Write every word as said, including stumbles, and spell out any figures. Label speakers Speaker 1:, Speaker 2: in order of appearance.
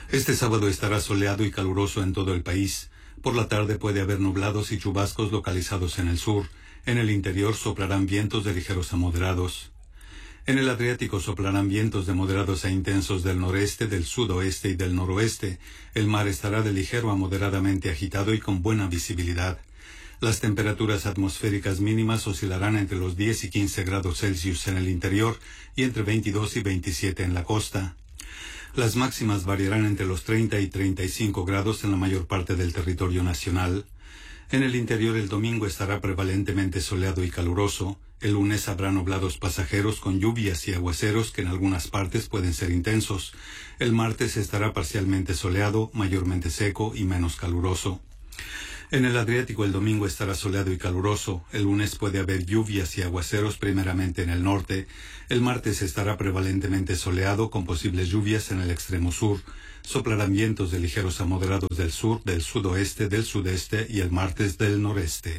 Speaker 1: Este sábado estará soleado y caluroso en todo el país. Por la tarde puede haber nublados y chubascos localizados en el sur. En el interior soplarán vientos de ligeros a moderados. En el Adriático soplarán vientos de moderados a intensos del noreste, del sudoeste y del noroeste. El mar estará de ligero a moderadamente agitado y con buena visibilidad. Las temperaturas atmosféricas mínimas oscilarán entre los diez y quince grados Celsius en el interior y entre veintidós y veintisiete en la costa. Las máximas variarán entre los treinta y treinta y cinco grados en la mayor parte del territorio nacional. En el interior el domingo estará prevalentemente soleado y caluroso. El lunes habrá nublados pasajeros con lluvias y aguaceros que en algunas partes pueden ser intensos. El martes estará parcialmente soleado, mayormente seco y menos caluroso. En el Adriático el domingo estará soleado y caluroso. El lunes puede haber lluvias y aguaceros primeramente en el norte. El martes estará prevalentemente soleado con posibles lluvias en el extremo sur. Soplarán vientos de ligeros a moderados del sur, del sudoeste, del sudeste y el martes del noreste.